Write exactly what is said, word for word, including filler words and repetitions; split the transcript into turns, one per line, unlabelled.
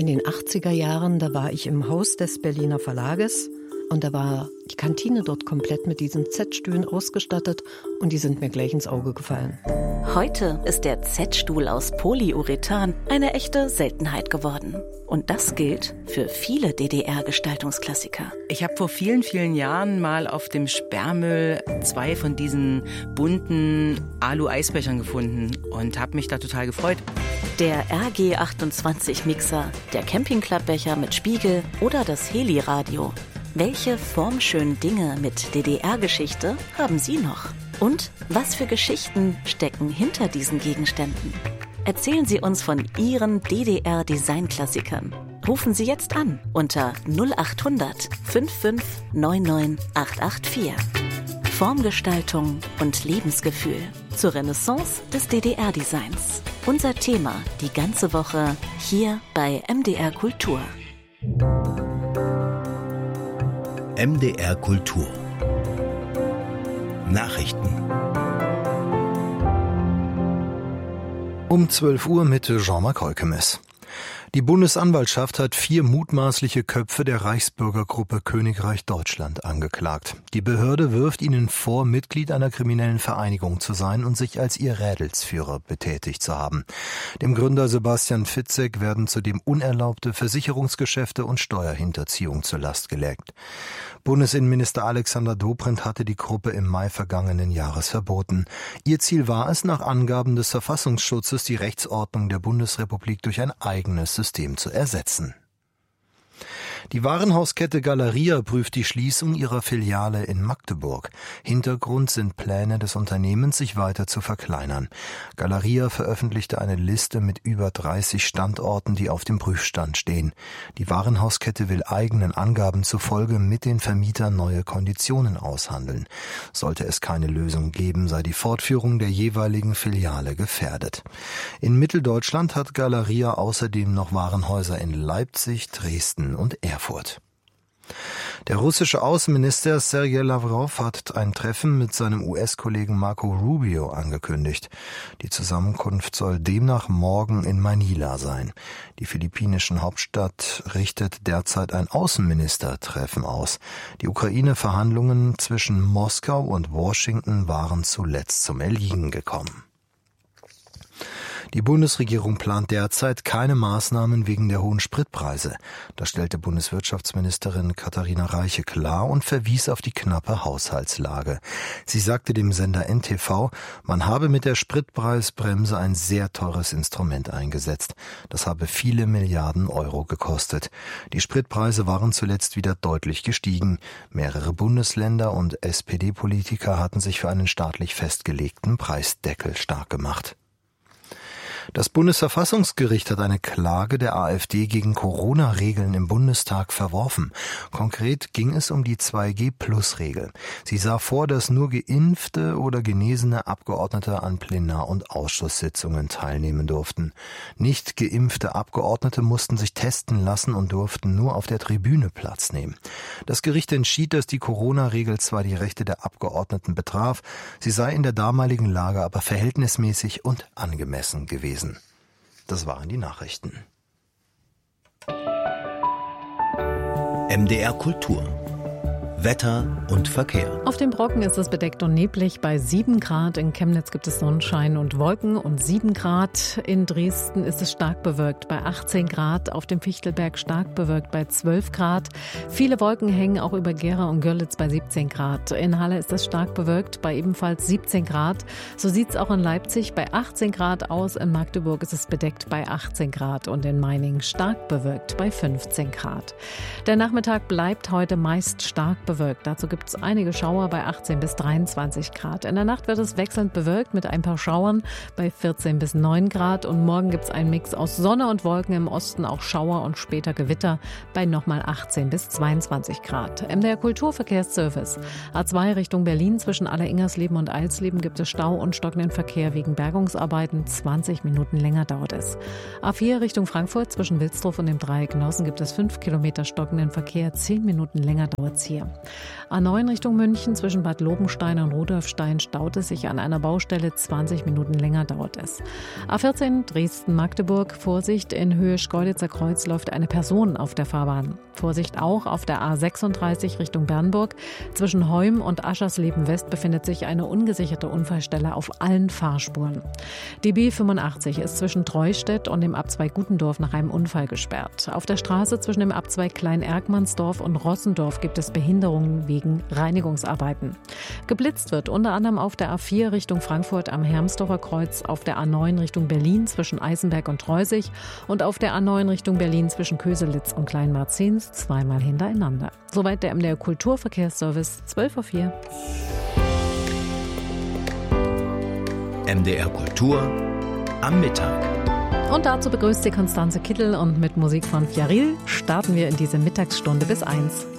In den achtziger Jahren, da war ich im Haus des Berliner Verlages und da war die Kantine dort komplett mit diesen Z-Stühlen ausgestattet und die sind mir gleich ins Auge gefallen.
Heute ist der Z-Stuhl aus Polyurethan eine echte Seltenheit geworden. Und das gilt für viele D D R-Gestaltungsklassiker.
Ich habe vor vielen, vielen Jahren mal auf dem Sperrmüll zwei von diesen bunten Alu-Eisbechern gefunden und habe mich da total gefreut.
Der R G achtundzwanzig Mixer, der Campingklappbecher mit Spiegel oder das Heli-Radio. Welche formschönen Dinge mit D D R-Geschichte haben Sie noch? Und was für Geschichten stecken hinter diesen Gegenständen? Erzählen Sie uns von Ihren D D R-Designklassikern. Rufen Sie jetzt an unter null acht hundert fünfundfünfzig neunundneunzig achthundertvier. Formgestaltung und Lebensgefühl zur Renaissance des D D R-Designs. Unser Thema die ganze Woche hier bei M D R Kultur.
M D R Kultur. Nachrichten.
Um zwölf Uhr mit Jean-Marc Heukemes. Die Bundesanwaltschaft hat vier mutmaßliche Köpfe der Reichsbürgergruppe Königreich Deutschland angeklagt. Die Behörde wirft ihnen vor, Mitglied einer kriminellen Vereinigung zu sein und sich als ihr Rädelsführer betätigt zu haben. Dem Gründer Sebastian Fitzek werden zudem unerlaubte Versicherungsgeschäfte und Steuerhinterziehung zur Last gelegt. Bundesinnenminister Alexander Dobrindt hatte die Gruppe im Mai vergangenen Jahres verboten. Ihr Ziel war es, nach Angaben des Verfassungsschutzes die Rechtsordnung der Bundesrepublik durch ein eigenes System zu ersetzen. Die Warenhauskette Galeria prüft die Schließung ihrer Filiale in Magdeburg. Hintergrund sind Pläne des Unternehmens, sich weiter zu verkleinern. Galeria veröffentlichte eine Liste mit über dreißig Standorten, die auf dem Prüfstand stehen. Die Warenhauskette will eigenen Angaben zufolge mit den Vermietern neue Konditionen aushandeln. Sollte es keine Lösung geben, sei die Fortführung der jeweiligen Filiale gefährdet. In Mitteldeutschland hat Galeria außerdem noch Warenhäuser in Leipzig, Dresden und Erfurt. Der russische Außenminister Sergei Lavrov hat ein Treffen mit seinem U S-Kollegen Marco Rubio angekündigt. Die Zusammenkunft soll demnach morgen in Manila sein. Die philippinischen Hauptstadt richtet derzeit ein Außenministertreffen aus. Die Ukraine-Verhandlungen zwischen Moskau und Washington waren zuletzt zum Erliegen gekommen. Die Bundesregierung plant derzeit keine Maßnahmen wegen der hohen Spritpreise. Das stellte Bundeswirtschaftsministerin Katharina Reiche klar und verwies auf die knappe Haushaltslage. Sie sagte dem Sender N T V, man habe mit der Spritpreisbremse ein sehr teures Instrument eingesetzt. Das habe viele Milliarden Euro gekostet. Die Spritpreise waren zuletzt wieder deutlich gestiegen. Mehrere Bundesländer und S P D-Politiker hatten sich für einen staatlich festgelegten Preisdeckel stark gemacht. Das Bundesverfassungsgericht hat eine Klage der AfD gegen Corona-Regeln im Bundestag verworfen. Konkret ging es um die zwei G Plus Regel. Sie sah vor, dass nur geimpfte oder genesene Abgeordnete an Plenar- und Ausschusssitzungen teilnehmen durften. Nicht geimpfte Abgeordnete mussten sich testen lassen und durften nur auf der Tribüne Platz nehmen. Das Gericht entschied, dass die Corona-Regel zwar die Rechte der Abgeordneten betraf, sie sei in der damaligen Lage aber verhältnismäßig und angemessen gewesen. Das waren die Nachrichten.
M D R Kultur. Wetter und Verkehr.
Auf dem Brocken ist es bedeckt und neblig bei sieben Grad. In Chemnitz gibt es Sonnenschein und Wolken und sieben Grad. In Dresden ist es stark bewölkt bei achtzehn Grad. Auf dem Fichtelberg stark bewölkt bei zwölf Grad. Viele Wolken hängen auch über Gera und Görlitz bei siebzehn Grad. In Halle ist es stark bewölkt bei ebenfalls siebzehn Grad. So sieht es auch in Leipzig bei achtzehn Grad aus. In Magdeburg ist es bedeckt bei achtzehn Grad und in Meiningen stark bewölkt bei fünfzehn Grad. Der Nachmittag bleibt heute meist stark bewölkt. Bewölkt. Dazu gibt es einige Schauer bei achtzehn bis dreiundzwanzig Grad. In der Nacht wird es wechselnd bewölkt mit ein paar Schauern bei vierzehn bis neun Grad. Und morgen gibt es einen Mix aus Sonne und Wolken, im Osten auch Schauer und später Gewitter bei nochmal achtzehn bis zweiundzwanzig Grad. M D R Kulturverkehrsservice. A zwei Richtung Berlin zwischen Aller-Ingersleben und Eilsleben gibt es Stau und stockenden Verkehr wegen Bergungsarbeiten. zwanzig Minuten länger dauert es. A vier Richtung Frankfurt zwischen Wilsdruff und dem Dreieck Nossen gibt es fünf Kilometer stockenden Verkehr. zehn Minuten länger dauert es hier. A neun Richtung München zwischen Bad Lobenstein und Rudolfstein staut es sich an einer Baustelle. zwanzig Minuten länger dauert es. A vierzehn Dresden-Magdeburg. Vorsicht, in Höhe Schkeuditzer Kreuz läuft eine Person auf der Fahrbahn. Vorsicht auch auf der A sechsunddreißig Richtung Bernburg. Zwischen Heum und Aschersleben West befindet sich eine ungesicherte Unfallstelle auf allen Fahrspuren. Die B fünfundachtzig ist zwischen Treustedt und dem Abzweig Gutendorf nach einem Unfall gesperrt. Auf der Straße zwischen dem Abzweig Klein-Erkmannsdorf und Rossendorf gibt es Behinderungen wegen Reinigungsarbeiten. Geblitzt wird unter anderem auf der A vier Richtung Frankfurt am Hermsdorfer Kreuz, auf der A neun Richtung Berlin zwischen Eisenberg und Treusig und auf der A neun Richtung Berlin zwischen Köselitz und Kleinmarzens zweimal hintereinander. Soweit der M D R Kulturverkehrsservice, zwölf Uhr vier.
M D R Kultur am Mittag.
Und dazu begrüßt sie Konstanze Kittel und mit Musik von Fjaril starten wir in diese Mittagsstunde bis eins.